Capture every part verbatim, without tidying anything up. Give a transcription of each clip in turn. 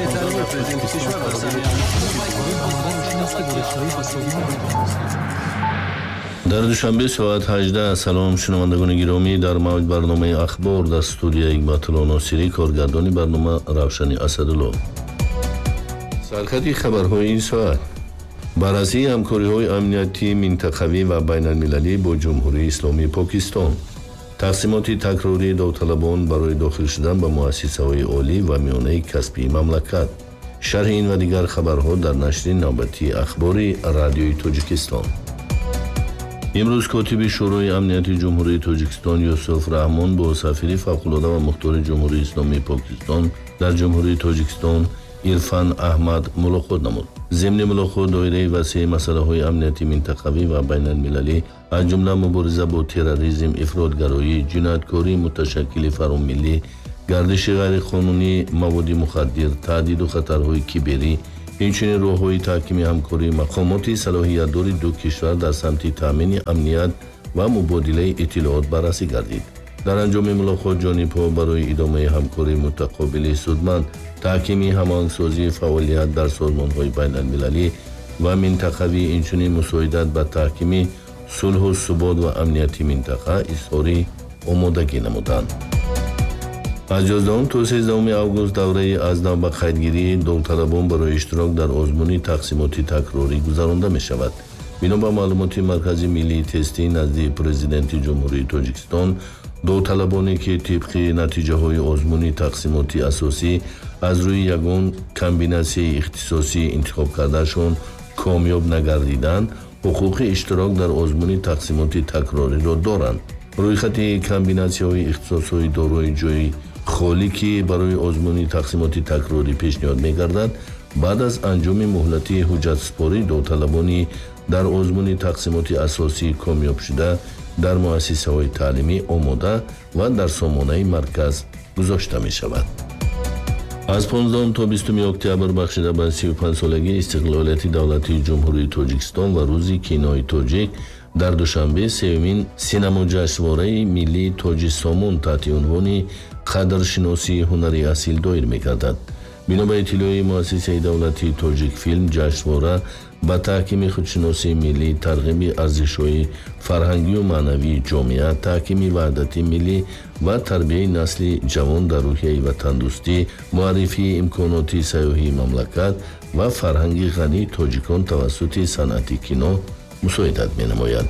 дар душанбе соат ҳаждаҳ. салом шунавандагони гиромӣ, дар мавҷ барномаи ахбор дар студияи Ҳикматулло Носирӣ, коргардони барнома Равшани Асадулло. сархати хабарҳои ин соат. баррасии ҳамкориҳои амнияти минтақавӣ ва байналмилалӣ бо ҷумҳурии исломии Покистон. тақсимоти такрории довталабон барои дохил шудан ба муассисаҳои олӣ ва миёнаи касбии мамлакат. шарҳи ин ва дигар хабарҳо дар нашри навбатии ахбори радиои Тоҷикистон. имрӯз котиби шӯрои амнияти ҷумҳурии Тоҷикистон Юсуф Раҳмон бо сафири фавқулода ва мухтори ҷумҳурии исломии Покистон дар ҷумҳурии Тоҷикистон Ирфан Аҳмад мулоқот намуд. зимни мулоқот доираи васеъи масъалаҳои амнияти минтақавӣ ва байналмилалӣ аз ҷумла мубориза бо терроризм, ифротгароӣ, ҷинояткории муташаккили фаромиллӣ, гардиши ғайриқонунӣ маводи мухаддир, таҳдиду хатарҳои киберӣ, инчунин роҳҳои таҳкими ҳамкории мақомоти салоҳиятдори ду кишвар дар самти таъмини амният ва мубодилаи иттилоот баррасӣ гардид. дар анҷоми мулоқот ҷонибҳо барои идомаи ҳамкории мутақобили судманд, таҳкими ҳамоҳангсозии фаъолият дар созмонҳои байналмилалӣ ва минтақавӣ, инчунин мусоидат ба таҳкими сулҳу субот ва амнияти минтақа изҳори омодагӣ намуданд. аз ҷоздаҳум то сезддаҳуми август давраи аз нав ба қайдгирии довталабон барои иштирок дар озмуни тақсимоти такрорӣ гузаронда мешавад. бино ба маълумоти маркази миллии тестӣ назди президенти ҷумҳурии Тоҷикистон, довталабоне ки тибқи натиҷаҳои озмуни тақсимоти асосӣ аз рӯи ягон комбинатсияи ихтисосӣ интихоб кардашон комёб нагардиданд, ҳуқуқи иштирок дар озмуни тақсимоти такрориро доранд. рӯйхати комбинатсияҳои ихтисосҳои дорои ҷойи холӣ ки барои озмуни тақсимоти такрорӣ пешниҳод мегардад, баъд аз анҷоми муҳлати ҳуҷҷатсупории довталабони дар озмуни тақсимоти асосӣ комёб шуда дар муассисаҳои таълимӣ омода ва дар сомонаи марказ гузошта мешавад. аз понздаҳум то бистуми октябр бахшида ба си و پنج солагии истиқлолияти давлатии ҷумҳурии Тоҷикистон ва рӯзи кинои тоҷик дар душанбе сеюмин синамоҷашнвораи миллии Тоҷисомон таҳти унвони қадршиносии ҳунари асил доир мегардад. бино ба иттилои муассисаи давлатии Тоҷикфилм, ҷашнвора ба таҳкими худшиносии миллӣ, тарғиби арзишҳои фарҳангию маънавии ҷомеа, таҳкими ваҳдати миллӣ ва тарбияи насли ҷавон дар рӯҳияи ватандӯстӣ, муаррифии имконоти сайёҳии мамлакат ва фарҳанги ғании тоҷикон тавассути санъати кино мусоидат менамояд.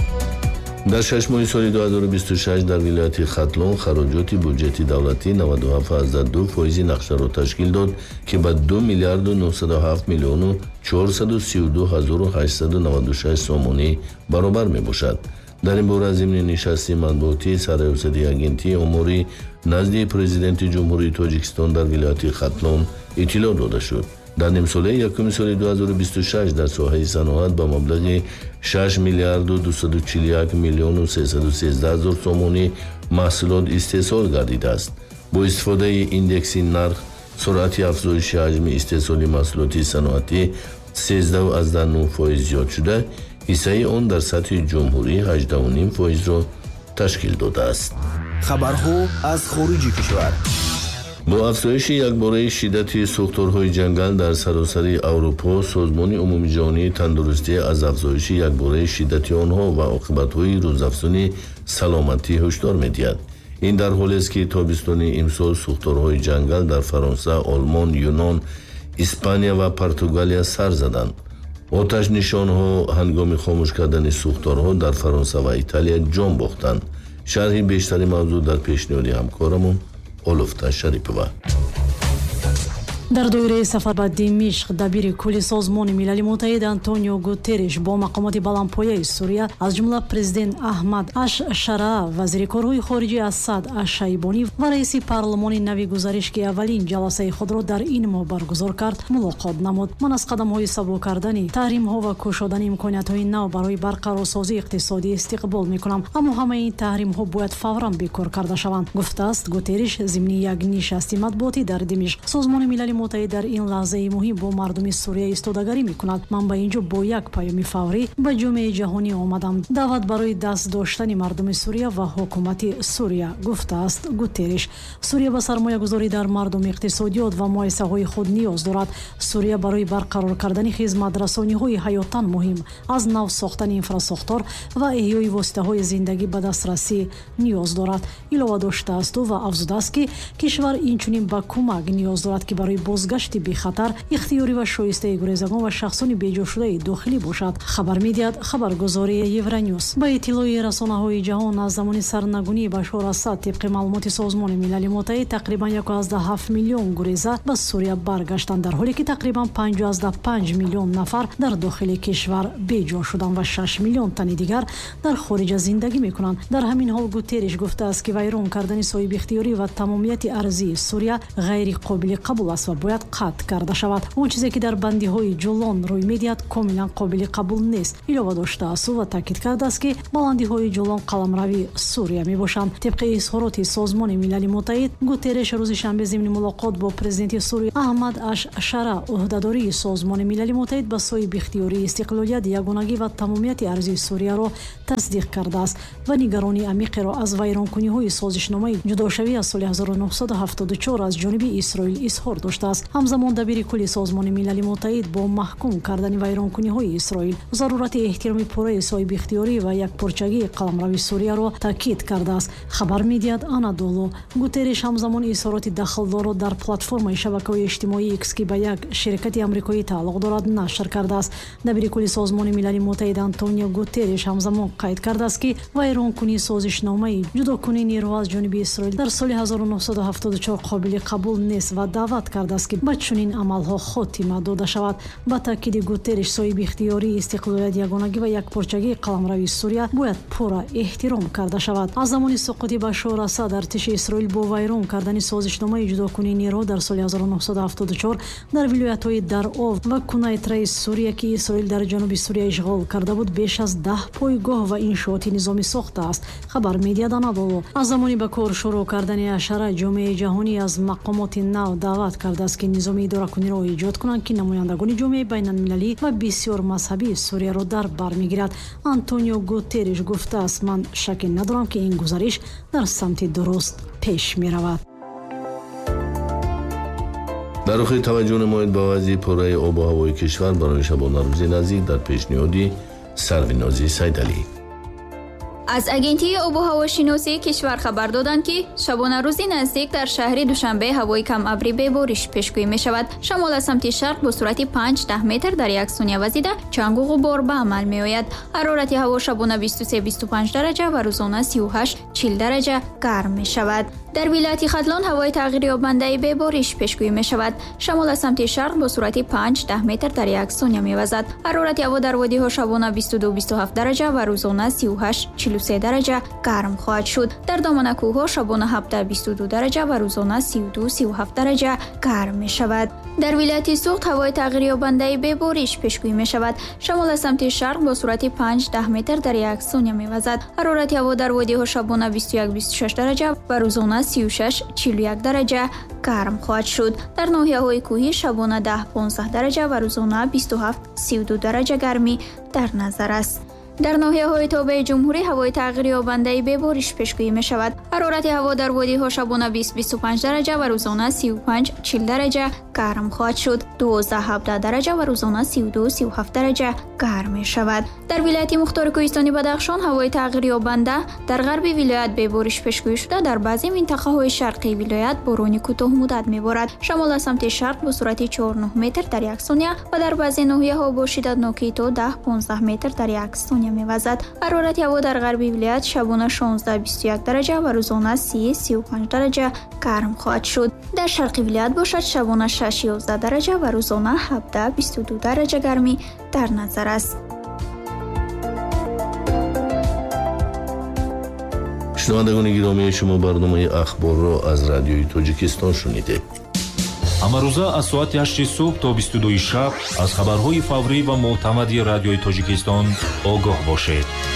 дар шаш моҳи соли ду ҳазору бисту шаш дар вилояти Хатлон хароҷоти бюҷети давлатӣ наваду ҳафт фаиза ду фоизи нақшаро ташкил дод, ки ба ду миллиарду нӯҳсаду ҳафт миллиону чорсаду сию ду ҳазору ҳаштсаду наваду шаш сомонӣ баробар мебошад. дар ин бора зимни нишасти матбуотӣ сарраёсати агентии омори назди президенти ҷумҳурии Тоҷикистон дар вилояти Хатлон иттилоъ дода шуд. дар нимсолаи якуми соли ду ҳазору бисту шаш дар соҳаи саноат ба маблағи шаш миллиарду дусаду чилу як миллиону сесаду сенздаҳ ҳазор сомонӣ маҳсулот истеҳсол гардидааст. бо истифодаи индекси нарх, суръати афзоиши ҳаҷми истеҳсоли маҳсулоти саноатӣ сенздаҳ азда нӯҳ фоиз зиёд шуда, ҳиссаи он дар сатҳи ҷумҳурӣ ҳаждаҳ و نیم фоизро ташкил додааст. хабарҳо аз хориҷи кишвар. бо афзоиши якбораи шиддати сӯхторҳои ҷангал дар саросари Аврупо, Созмони умумиҷаҳонии тандурустӣ аз афзоиши якбораи шиддати онҳо ва оқибатҳои рӯзафзуни саломатӣ ҳушдор медиҳад. ин дар ҳолест ки тобистони имсол сӯхторҳои ҷангал дар Фаронса, Олмон, Юнон, Испания ва Португалия сар заданд. оташнишонҳо ҳангоми хомӯш кардани сӯхторҳо дар Фаронса ва Италия ҷон бохтанд. шарҳи бештари мавзӯъ дар пешниҳоди ҳамкорамон Олуфта Шарипова. дар доираи сафар ба Димишқ дабири кулли созмони милали муттаҳид Антонио Гутерриш бо мақомоти баландпояи Сурия, аз ҷумла президент Аҳмад Аш-Шараа, вазири корҳои хориҷӣ Асад Аш-Шайбонӣ ва раиси парлумони нави гузариш, ки аввалин ҷаласаи худро дар ин моҳ баргузор кард, мулоқот намуд. ман аз қадамҳои сабук кардани таҳримҳо ва кушодани имкониятҳои нав барои барқарорсозии иқтисодӣ истиқбол мекунам, аммо ҳамаи ин таҳримҳо бояд фавран бекор карда шаванд, гуфтааст Гутерриш зимни як нишасти матбуотӣ дар Димишқ. созмони милали муттаҳид дар ин лаҳзаи муҳим бо мардуми Сурия истодагарӣ мекунад. Ман ба ин ҷо бо як паёми фаврӣ ба ҷомеаи ҷаҳонӣ омадам. Даъват барои даст доштани мардуми Сурия ва ҳукумати Сурия, гуфтааст Гутерреш. Сурия ба сармоягузорӣ дар мардум, иқтисодиёт ва муассисаҳои худ ниёз дорад. Сурия барои барқарор кардани хизматрасониҳои ҳаётан муҳим, аз нав сохтани инфрасохтор ва эҳёи воситаҳои зиндагӣ ба дастрасӣ ниёз дорад. Илова доштааст ӯ ва афзудааст ки кишвар инчунин ба кӯмак ниёз дорад ки барои бозгашти бехатар, ихтиёрӣ ва шоистаи гурезагон ва шахсони беҷошудаи дохилӣ бошад. Хабар медиҳад хабаргузории Евронюс. Ба иттилои расонаҳои ҷаҳон, аз замони сарнагунии Башор Асад, тибқи маълумоти Созмони милали муттаҳид, тақрибан яковаздаҳ ҳафт миллион гуреза ба Сурия баргаштанд, дар ҳоле ки тақрибан панҷоздаҳ панҷ миллион нафар дар дохили кишвар беҷо шуданд ва шаш миллион тани дигар дар хориҷа зиндагӣ мекунанд. Дар ҳамин ҳол Гутерреш гуфтааст ки вайрон кардани соҳибихтиёрӣ ва тамомияти арзии Сурия ғайриқобили қабул аст ва бояд қатъ карда шавад. Он чизе ки дар бандиҳои ҷӯлон рӯй медиҳад, комилан қобили қабул нест. Илова доштааст ӯ ва таъкид кардааст ки баландиҳои ҷӯлон қаламрави Сурия мебошанд. тибқи изҳороти Созмони милали муттаҳид, Гутерреш рӯзи шанбе зимни мулоқот бо президенти Сурия Аҳмад аш-Шара ӯҳдадории Созмони милали муттаҳид ба соҳибихтиёрӣ, истиқлолият, ягонагӣ ва тамомияти арзии Сурияро тасдиқ кардааст ва нигаронии амиқеро аз вайронкуниҳои созишномаи ҷудошавӣ аз соли ҳазору нуҳсаду ҳафтоду чор аз ҷониби Исроил изҳор доштааст. ҳамзамон дабири кулли Созмони милали муттаҳид бо маҳкум кардани вайронкуниҳои Исроил зарурати эҳтироми пурраи соҳибихтиёрӣ ва якпорчагии қаламрави Сурияро таъкид кардааст. Хабар медиҳад Анадолу. Гутерреш ҳамзамон изҳороти дахлдорро дар платформаи шабакаҳои иҷтимоии X, ки ба як ширкати амрикоӣ тааллуқ дорад, нашр кардааст. дабири кулли Созмони милали муттаҳид Антонио Гутерреш ҳамзамон қайд кардааст ки вайронкунии созишномаи ҷудокунии нерӯ аз ҷониби Исроил дар соли ҳазору нуҳсаду ҳафтоду чор қобили қабул нест ва даъват кардааст ки ба чунин амалҳо хотима дода шавад. Ба таъкиди Гутерреш, соҳибихтиёрӣ, истиқлолият, ягонагӣ ва якпорчагии қаламрави Сурия бояд пурра эҳтиром карда шавад. аз замони суқути Башор Асад, артиши Исроил бо вайрон кардани созишномаи ҷудокунии нерӯ дар соли ҳазору нуҳсаду ҳафтоду чор дар вилоятҳои Даров ва Кунайтраи Сурия, ки Исроил дар ҷануби Сурия ишғол карда буд, беш аз даҳ пойгоҳ ва иншооти низомӣ сохтааст. Хабар медиҳад Анадолу. аз замони ба кор шурӯъ кардани Ашара, ҷомеаи ҷаҳонӣ аз мақомоти нав даъват кардааст ки низоми идоракуниро эҷод кунанд, ки намояндагони ҷомеаи байналмилалӣ ва бисёр мазҳабии Сурияро дар бар мегирад. Антонио Гутерреш гуфтааст: ман шакке надорам ки ин гузариш дар самти дуруст пеш меравад. дар охир таваҷҷӯҳ намоед ба вазъи пурраи обу ҳавои кишвар барои шабонарӯзи наздик дар пешниҳоди Сарвинози Сайдалӣ. аз агентии обу ҳавошиносии кишвар хабар доданд ки шабонарӯзи наздик дар шаҳри Душанбе ҳавои камабрӣ бебориш пешгӯӣ мешавад. Шамол аз самти шарқ бо суръати панҷ даҳ метр дар як сония вазида чангу ғубор ба амал меояд. ҳарорати ҳаво шабона бисту се бисту панҷ дараҷа ва рӯзона сию ҳашт чил дараҷа гарм мешавад. дар вилояти Хатлон ҳавои тағйирёбандаи бебориш пешгӯӣ мешавад. шамол аз самти шарқ бо суръати панҷ даҳ метр дар як сония мевазад. ҳарорати ҳаво дар водиҳо шабона бисту ду бисту ҳафт дараҷа ва рӯзона сию ҳашт чилу се дараҷа гарм хоҳад шуд. дар домона кӯҳҳо шабона ҳабдаҳ бисту ду дараҷа ва рӯзона сию ду сию ҳафт дараҷа гарм мешавад. дар вилояти Суғд ҳавои тағйирёбандаи бебориш пешгӯӣ мешавад. шамол аз самти шарқ бо суръати панҷ даҳ метр дар як сония мевазад. ҳарорати ҳаво дар водиҳо шабона бисту як бисту шаш дараҷа ва рӯзона сию шаш чилу як дараҷа гарм хоҳад шуд. дар ноҳияҳои кӯҳӣ шабона даҳ понздаҳ дараҷа ва рӯзона бисту ҳафт сию ду дараҷа гармӣ дар назар аст. дар ноҳияҳои тобаи ҷумҳурӣ ҳавои тағйирёбандаи бебориш пешгӯӣ мешавад. ҳарорати ҳаво дар водиҳо шабона бист бисту панҷ дараҷа ва рӯзона сию панҷ чил дараҷа гарм хоҳад шуд. дувоздаҳ ҳабдаҳ дараҷа ва рӯзона сию ду сию ҳафт дараҷа гарм мешавад. дар вилояти Мухтори Кӯҳистони Бадахшон ҳавои тағйирёбанда дар ғарби вилоят бебориш пешгӯӣ шуда, дар баъзе минтақаҳои шарқии вилоят борони кӯтоҳмуддат меборад. шамол аз самти шарқ бо суръати чор нӯҳ метр дар як сония ва дар баъзе ноҳияҳо бо шиддатнокӣ то даҳ понздаҳ метр дар як сония мевазад. ҳарорати ҳаво дар ғарби вилоят шабона шонздаҳ бисту як дараҷа ва рӯзона си сию панҷ дараҷа гарм хоҳад шуд. дар шарқи вилоят бошад шабона шаш ёздаҳ дараҷа ва рӯзона ҳабдаҳ бисту ду дараҷа гармӣ дар назар аст. шунавандагони гиромии шумо барномаи ахборро аз радиои Тоҷикистон шунидед. ҳамарӯза аз соати ҳашти субҳ то бисту дуи шаб аз хабарҳои фаврӣ ва мӯътамади радиои Тоҷикистон огоҳ бошед.